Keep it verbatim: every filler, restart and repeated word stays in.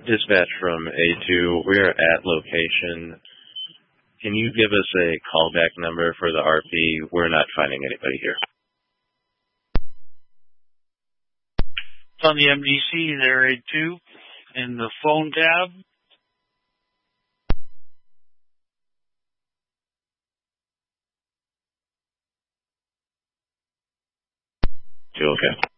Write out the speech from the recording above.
Dispatch from A two. We're at location. Can you give us a callback number for the R P? We're not finding anybody here. It's on the M D C there, A two, in the phone tab. You okay?